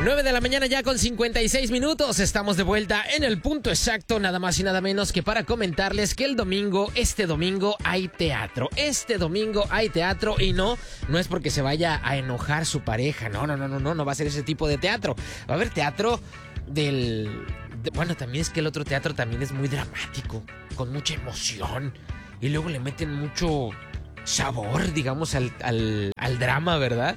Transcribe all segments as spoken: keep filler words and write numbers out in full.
nueve de la mañana ya con cincuenta y seis minutos. Estamos de vuelta en el punto exacto, nada más y nada menos que para comentarles que el domingo, este domingo hay teatro. Este domingo hay teatro y no, no es porque se vaya a enojar su pareja. No, no, no, no, no, no va a ser ese tipo de teatro. Va a haber teatro del... de, bueno, también es que el otro teatro también es muy dramático, con mucha emoción. Y luego le meten mucho... sabor, digamos, al, al, al drama, ¿verdad?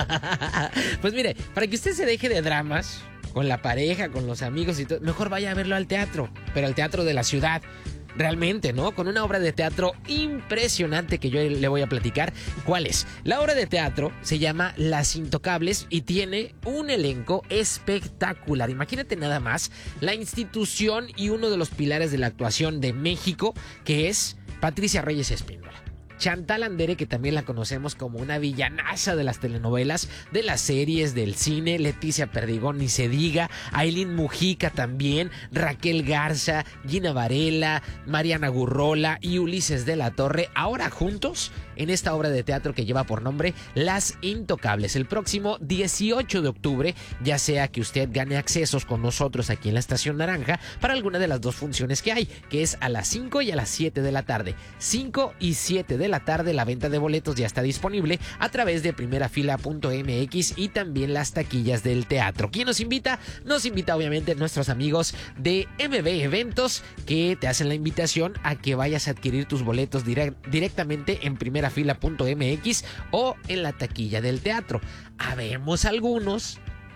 Pues mire, para que usted se deje de dramas con la pareja, con los amigos y todo, mejor vaya a verlo al teatro, pero al teatro de la ciudad. Realmente, ¿no? Con una obra de teatro impresionante que yo le voy a platicar. ¿Cuál es? La obra de teatro se llama Las Intocables y tiene un elenco espectacular. Imagínate nada más la institución y uno de los pilares de la actuación de México, que es Patricia Reyes Espíndola. Chantal Andere, que también la conocemos como una villanaza de las telenovelas, de las series, del cine. Leticia Perdigón, ni se diga. Ailín Mujica también. Raquel Garza, Gina Varela, Mariana Gurrola y Ulises de la Torre. Ahora juntos en esta obra de teatro que lleva por nombre Las Intocables. El próximo dieciocho de octubre, ya sea que usted gane accesos con nosotros aquí en la Estación Naranja para alguna de las dos funciones que hay, que es a las cinco y a las siete de la tarde. cinco y siete de la tarde, la venta de boletos ya está disponible a través de primerafila punto m x y también las taquillas del teatro. ¿Quién nos invita? Nos invita obviamente nuestros amigos de M B Eventos, que te hacen la invitación a que vayas a adquirir tus boletos direct, directamente en primerafila punto m x o en la taquilla del teatro. Habemos algunos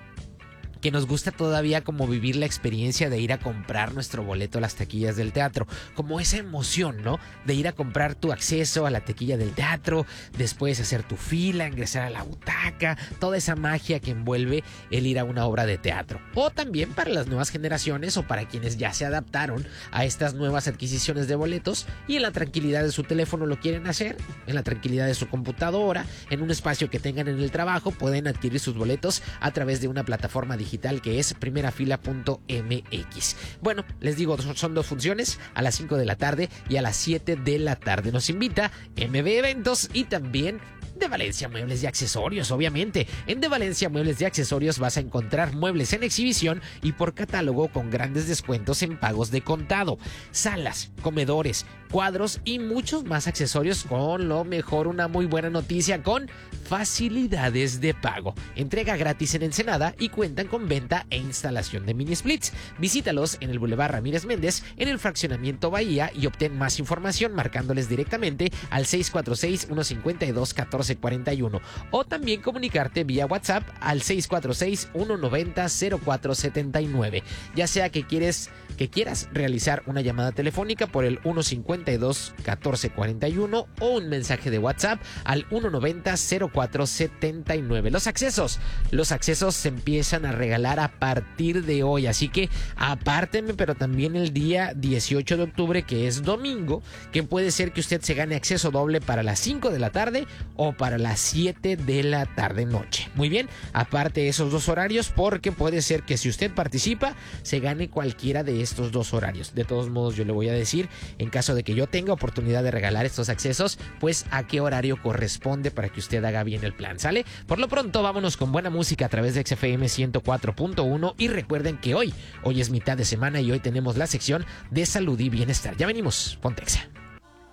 que nos gusta todavía como vivir la experiencia de ir a comprar nuestro boleto a las taquillas del teatro, como esa emoción, ¿no? De ir a comprar tu acceso a la taquilla del teatro, después hacer tu fila, ingresar a la butaca, toda esa magia que envuelve el ir a una obra de teatro. O también para las nuevas generaciones o para quienes ya se adaptaron a estas nuevas adquisiciones de boletos y en la tranquilidad de su teléfono lo quieren hacer, en la tranquilidad de su computadora, en un espacio que tengan en el trabajo, pueden adquirir sus boletos a través de una plataforma digital que es primerafila punto m x. Bueno, les digo, son dos funciones, a las cinco de la tarde y a las siete de la tarde. Nos invita M B Eventos y también De Valencia Muebles y Accesorios, obviamente. En De Valencia Muebles y Accesorios vas a encontrar muebles en exhibición y por catálogo con grandes descuentos en pagos de contado. Salas, comedores, cuadros y muchos más accesorios con lo mejor. Una muy buena noticia con facilidades de pago. Entrega gratis en Ensenada y cuentan con venta e instalación de mini splits. Visítalos en el Boulevard Ramírez Méndez, en el fraccionamiento Bahía, y obtén más información marcándoles directamente al seis cuatro seis, uno cinco dos, uno cuatro cuatro uno o también comunicarte vía WhatsApp al seis cuatro seis, uno nueve cero, cero cuatro siete nueve. Ya sea que quieres que quieras realizar una llamada telefónica por el uno cinco dos, uno cuatro cuatro uno o un mensaje de WhatsApp al uno nueve cero, cero cuatro siete nueve. Los accesos, los accesos se empiezan a regalar a partir de hoy, así que apártenme, pero también el día dieciocho de octubre, que es domingo, que puede ser que usted se gane acceso doble para las cinco de la tarde o para las siete de la tarde noche. Muy bien, aparte esos dos horarios, porque puede ser que si usted participa se gane cualquiera de estos dos horarios. De todos modos, yo le voy a decir, en caso de que yo tenga oportunidad de regalar estos accesos, pues a qué horario corresponde para que usted haga bien el plan, ¿sale? Por lo pronto, vámonos con buena música a través de X F M ciento cuatro punto uno y recuerden que hoy, hoy es mitad de semana y hoy tenemos la sección de salud y bienestar. Ya venimos, Pontexa.